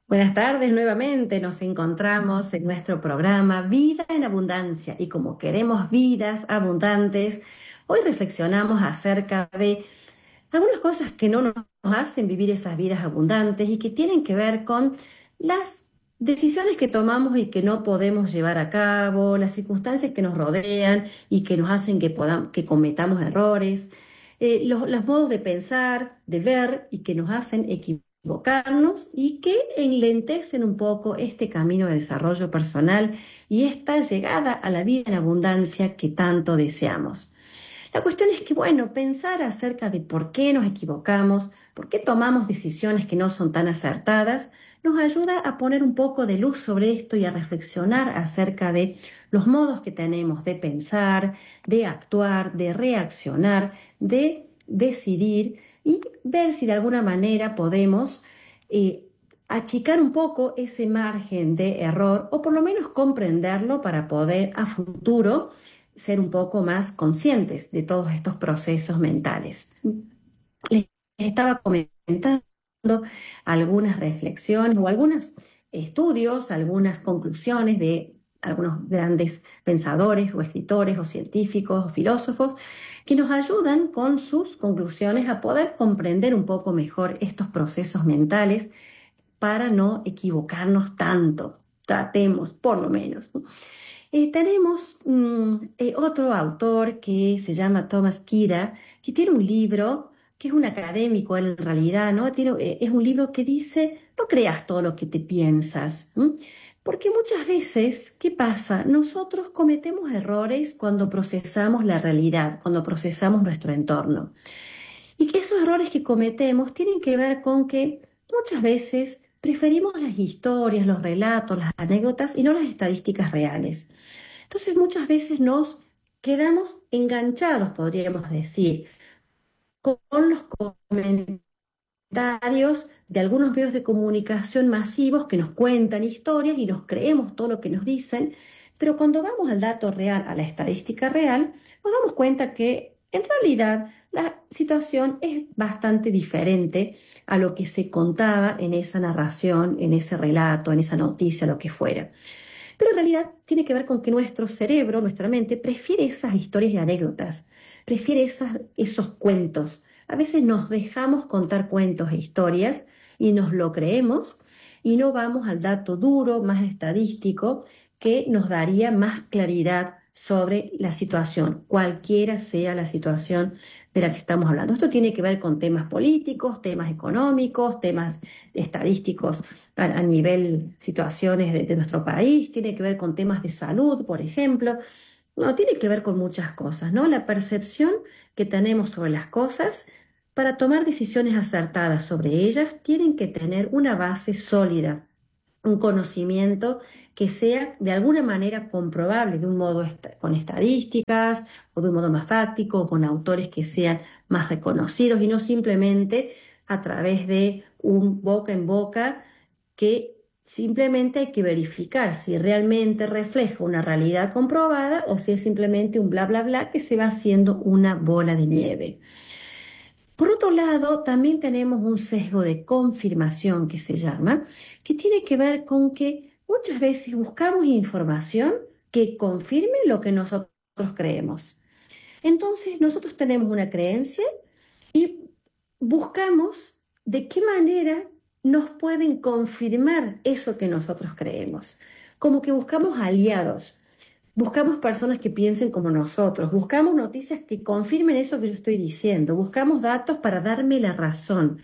Buenas tardes nuevamente, nos encontramos en nuestro programa Vida en Abundancia y como queremos vidas abundantes, hoy reflexionamos acerca de algunas cosas que no nos hacen vivir esas vidas abundantes y que tienen que ver con las decisiones que tomamos y que no podemos llevar a cabo, las circunstancias que nos rodean y que nos hacen que cometamos errores, los modos de pensar, de ver y que nos hacen equivocarnos y que enlentecen un poco este camino de desarrollo personal y esta llegada a la vida en abundancia que tanto deseamos. La cuestión es que, bueno, pensar acerca de por qué nos equivocamos, por qué tomamos decisiones que no son tan acertadas, nos ayuda a poner un poco de luz sobre esto y a reflexionar acerca de los modos que tenemos de pensar, de actuar, de reaccionar, de decidir y ver si de alguna manera podemos achicar un poco ese margen de error o por lo menos comprenderlo para poder a futuro ser un poco más conscientes de todos estos procesos mentales. Les estaba comentando algunas reflexiones o algunos estudios, algunas conclusiones de algunos grandes pensadores o escritores o científicos o filósofos que nos ayudan con sus conclusiones a poder comprender un poco mejor estos procesos mentales para no equivocarnos tanto. Tratemos, por lo menos. Tenemos otro autor que se llama Thomas Kira, que tiene un libro, que es un académico él en realidad, ¿no? Es un libro que dice, no creas todo lo que te piensas, ¿m? Porque muchas veces, ¿qué pasa? Nosotros cometemos errores cuando procesamos la realidad, cuando procesamos nuestro entorno. Y que esos errores que cometemos tienen que ver con que muchas veces preferimos las historias, los relatos, las anécdotas y no las estadísticas reales. Entonces muchas veces nos quedamos enganchados, podríamos decir, con los comentarios de algunos medios de comunicación masivos que nos cuentan historias y nos creemos todo lo que nos dicen, pero cuando vamos al dato real, a la estadística real, nos damos cuenta que en realidad la situación es bastante diferente a lo que se contaba en esa narración, en ese relato, en esa noticia, lo que fuera. Pero en realidad tiene que ver con que nuestro cerebro, nuestra mente, prefiere esas historias y anécdotas, prefiere esos cuentos. A veces nos dejamos contar cuentos e historias y nos lo creemos y no vamos al dato duro, más estadístico, que nos daría más claridad sobre la situación, cualquiera sea la situación de la que estamos hablando. Esto tiene que ver con temas políticos, temas económicos, temas estadísticos a nivel situaciones de nuestro país, tiene que ver con temas de salud, por ejemplo. No, tiene que ver con muchas cosas, ¿no? La percepción que tenemos sobre las cosas para tomar decisiones acertadas sobre ellas tienen que tener una base sólida, un conocimiento que sea de alguna manera comprobable, de un modo con estadísticas o de un modo más fáctico, o con autores que sean más reconocidos y no simplemente a través de un boca en boca que simplemente hay que verificar si realmente refleja una realidad comprobada o si es simplemente un bla bla bla que se va haciendo una bola de nieve. Por otro lado, también tenemos un sesgo de confirmación que se llama, que tiene que ver con que muchas veces buscamos información que confirme lo que nosotros creemos. Entonces, nosotros tenemos una creencia y buscamos de qué manera nos pueden confirmar eso que nosotros creemos. Como que buscamos aliados. Buscamos personas que piensen como nosotros, buscamos noticias que confirmen eso que yo estoy diciendo, buscamos datos para darme la razón.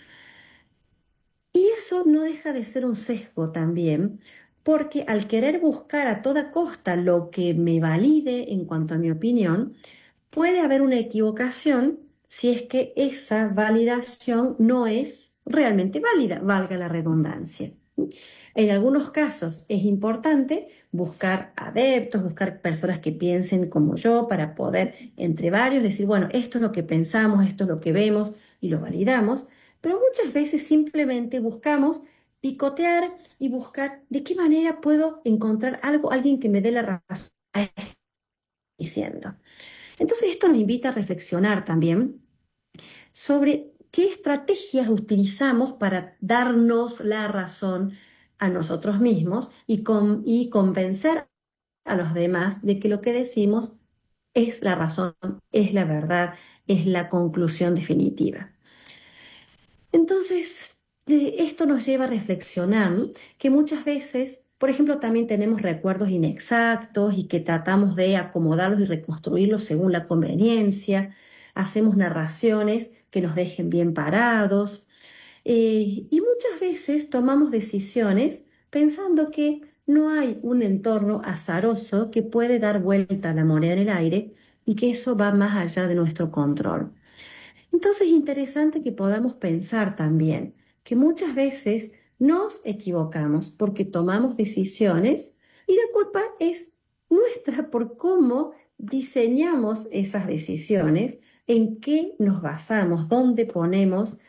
Y eso no deja de ser un sesgo también, porque al querer buscar a toda costa lo que me valide en cuanto a mi opinión, puede haber una equivocación si es que esa validación no es realmente válida, valga la redundancia. En algunos casos es importante buscar adeptos, buscar personas que piensen como yo para poder, entre varios, decir, bueno, esto es lo que pensamos, esto es lo que vemos y lo validamos, pero muchas veces simplemente buscamos picotear y buscar de qué manera puedo encontrar algo, alguien que me dé la razón diciendo. Entonces esto nos invita a reflexionar también sobre qué estrategias utilizamos para darnos la razón a nosotros mismos y convencer a los demás de que lo que decimos es la razón, es la verdad, es la conclusión definitiva. Entonces, esto nos lleva a reflexionar, ¿no? Que muchas veces, por ejemplo, también tenemos recuerdos inexactos y que tratamos de acomodarlos y reconstruirlos según la conveniencia, hacemos narraciones que nos dejen bien parados, y muchas veces tomamos decisiones pensando que no hay un entorno azaroso que puede dar vuelta a la moneda en el aire y que eso va más allá de nuestro control. Entonces es interesante que podamos pensar también que muchas veces nos equivocamos porque tomamos decisiones y la culpa es nuestra por cómo diseñamos esas decisiones, en qué nos basamos, dónde ponemos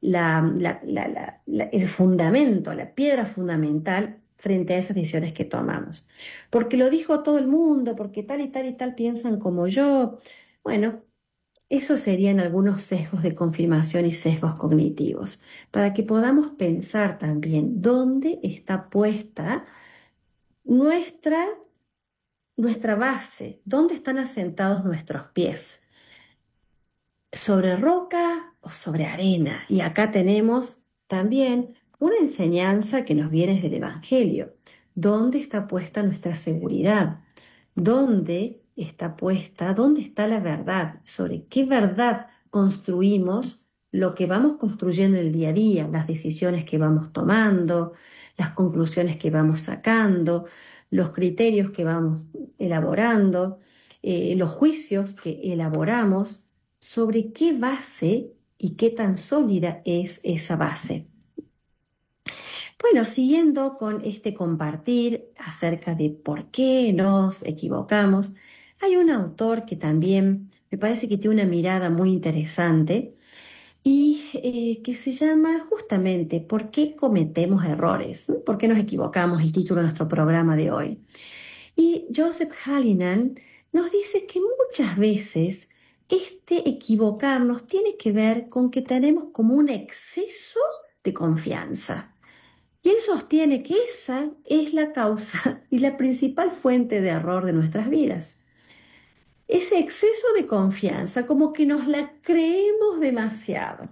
el fundamento, la piedra fundamental frente a esas decisiones que tomamos. Porque lo dijo todo el mundo, porque tal y tal y tal piensan como yo. Bueno, eso serían algunos sesgos de confirmación y sesgos cognitivos, para que podamos pensar también dónde está puesta nuestra, nuestra base, dónde están asentados nuestros pies, sobre roca o sobre arena. Y acá tenemos también una enseñanza que nos viene del Evangelio. ¿Dónde está puesta nuestra seguridad? ¿Dónde está puesta? ¿Dónde está la verdad? ¿Sobre qué verdad construimos lo que vamos construyendo el día a día, las decisiones que vamos tomando, las conclusiones que vamos sacando, los criterios que vamos elaborando, los juicios que elaboramos? ¿Sobre qué base y qué tan sólida es esa base? Bueno, siguiendo con este compartir acerca de por qué nos equivocamos, hay un autor que también me parece que tiene una mirada muy interesante y que se llama justamente ¿Por qué cometemos errores? ¿No? ¿Por qué nos equivocamos? El título de nuestro programa de hoy. Y Joseph Hallinan nos dice que muchas veces este equivocarnos tiene que ver con que tenemos como un exceso de confianza. Y él sostiene que esa es la causa y la principal fuente de error de nuestras vidas. Ese exceso de confianza, como que nos la creemos demasiado.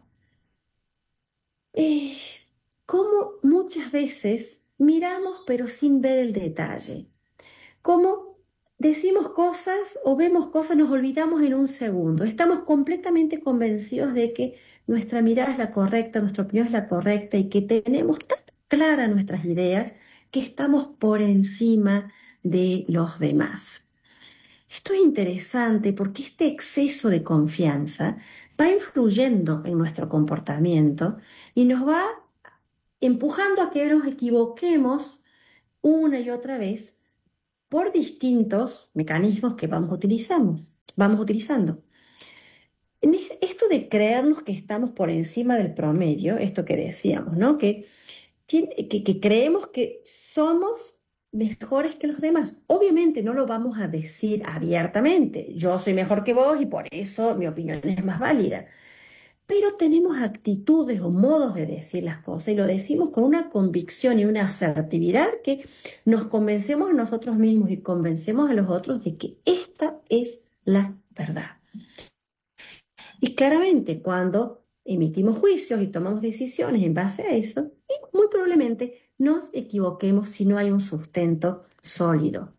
Eh, como muchas veces miramos pero sin ver el detalle. Como decimos cosas o vemos cosas, nos olvidamos en un segundo. Estamos completamente convencidos de que nuestra mirada es la correcta, nuestra opinión es la correcta y que tenemos tan claras nuestras ideas que estamos por encima de los demás. Esto es interesante porque este exceso de confianza va influyendo en nuestro comportamiento y nos va empujando a que nos equivoquemos una y otra vez por distintos mecanismos que vamos utilizando. Esto de creernos que estamos por encima del promedio, esto que decíamos, ¿no? Que creemos que somos mejores que los demás. Obviamente no lo vamos a decir abiertamente. Yo soy mejor que vos y por eso mi opinión es más válida. Pero tenemos actitudes o modos de decir las cosas y lo decimos con una convicción y una asertividad que nos convencemos a nosotros mismos y convencemos a los otros de que esta es la verdad. Y claramente cuando emitimos juicios y tomamos decisiones en base a eso, y muy probablemente nos equivoquemos si no hay un sustento sólido.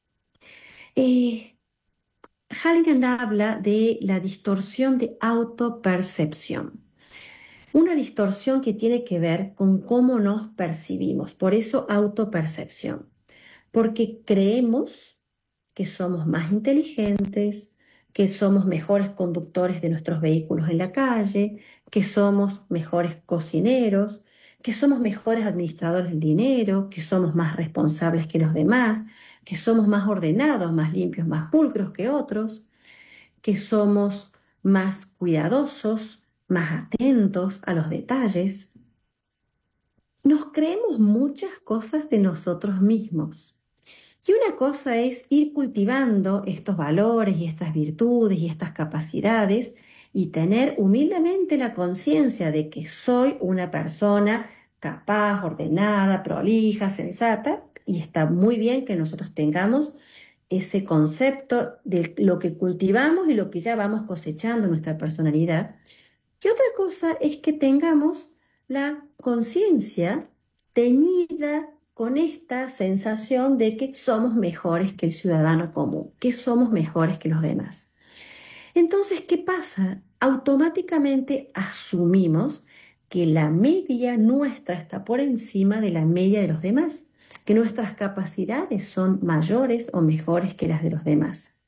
Halligan habla de la distorsión de autopercepción. Una distorsión que tiene que ver con cómo nos percibimos, por eso autopercepción, porque creemos que somos más inteligentes, que somos mejores conductores de nuestros vehículos en la calle, que somos mejores cocineros, que somos mejores administradores del dinero, que somos más responsables que los demás, que somos más ordenados, más limpios, más pulcros que otros, que somos más cuidadosos, más atentos a los detalles. Nos creemos muchas cosas de nosotros mismos. Y una cosa es ir cultivando estos valores y estas virtudes y estas capacidades y tener humildemente la conciencia de que soy una persona capaz, ordenada, prolija, sensata, y está muy bien que nosotros tengamos ese concepto de lo que cultivamos y lo que ya vamos cosechando en nuestra personalidad. Y otra cosa es que tengamos la conciencia teñida con esta sensación de que somos mejores que el ciudadano común, que somos mejores que los demás. Entonces, ¿qué pasa? Automáticamente asumimos que la media nuestra está por encima de la media de los demás, que nuestras capacidades son mayores o mejores que las de los demás.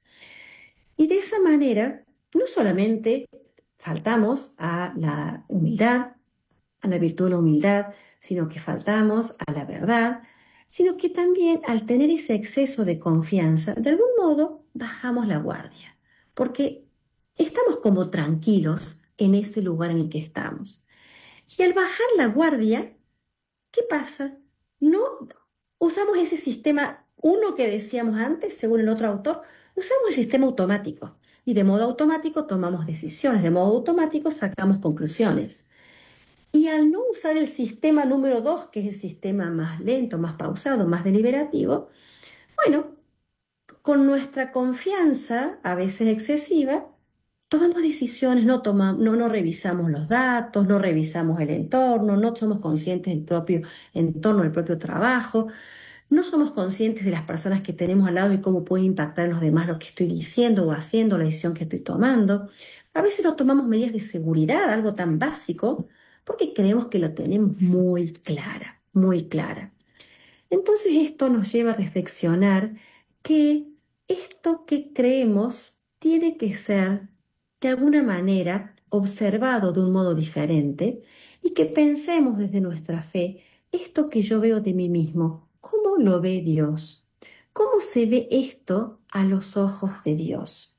Y de esa manera, no solamente faltamos a la humildad, a la virtud de la humildad, sino que faltamos a la verdad, sino que también al tener ese exceso de confianza, de algún modo bajamos la guardia, porque estamos como tranquilos en ese lugar en el que estamos. Y al bajar la guardia, ¿qué pasa? No usamos ese sistema, uno que decíamos antes, según el otro autor, usamos el sistema automático. Y de modo automático tomamos decisiones, de modo automático sacamos conclusiones. Y al no usar el sistema número 2, que es el sistema más lento, más pausado, más deliberativo, bueno, con nuestra confianza, a veces excesiva, tomamos decisiones, no revisamos los datos, no revisamos el entorno, no somos conscientes del propio entorno, del propio trabajo, no somos conscientes de las personas que tenemos al lado y cómo puede impactar en los demás lo que estoy diciendo o haciendo, la decisión que estoy tomando. A veces no tomamos medidas de seguridad, algo tan básico, porque creemos que lo tenemos muy clara, muy clara. Entonces esto nos lleva a reflexionar que esto que creemos tiene que ser de alguna manera observado de un modo diferente y que pensemos desde nuestra fe, esto que yo veo de mí mismo, ¿cómo lo ve Dios? ¿Cómo se ve esto a los ojos de Dios?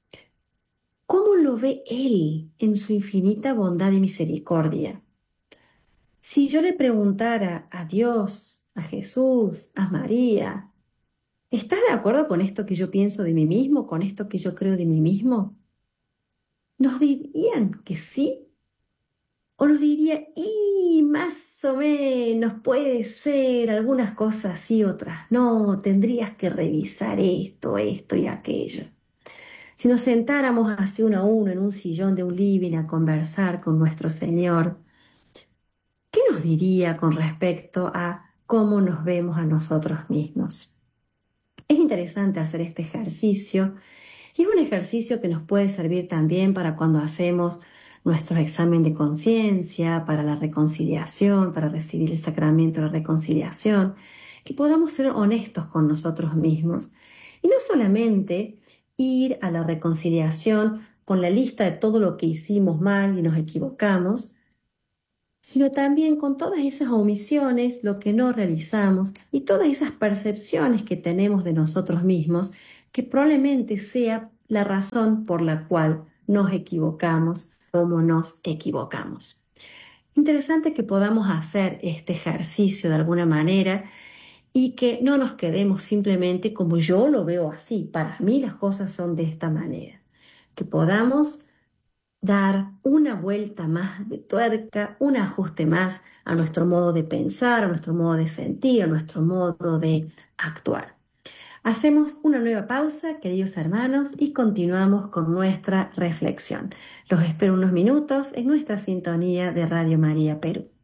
¿Cómo lo ve Él en su infinita bondad y misericordia? Si yo le preguntara a Dios, a Jesús, a María, ¿estás de acuerdo con esto que yo pienso de mí mismo, con esto que yo creo de mí mismo? ¿Nos dirían que sí? ¿O nos diría, y más o menos puede ser, algunas cosas sí, otras no, tendrías que revisar esto y aquello? Si nos sentáramos así uno a uno en un sillón de un living a conversar con nuestro Señor, ¿qué nos diría con respecto a cómo nos vemos a nosotros mismos? Es interesante hacer este ejercicio y es un ejercicio que nos puede servir también para cuando hacemos nuestro examen de conciencia, para la reconciliación, para recibir el sacramento de la reconciliación, que podamos ser honestos con nosotros mismos. Y no solamente ir a la reconciliación con la lista de todo lo que hicimos mal y nos equivocamos, sino también con todas esas omisiones, lo que no realizamos y todas esas percepciones que tenemos de nosotros mismos, que probablemente sea la razón por la cual nos equivocamos, como nos equivocamos. Interesante que podamos hacer este ejercicio de alguna manera y que no nos quedemos simplemente como yo lo veo así. Para mí las cosas son de esta manera. Que podamos dar una vuelta más de tuerca, un ajuste más a nuestro modo de pensar, a nuestro modo de sentir, a nuestro modo de actuar. Hacemos una nueva pausa, queridos hermanos, y continuamos con nuestra reflexión. Los espero unos minutos en nuestra sintonía de Radio María Perú.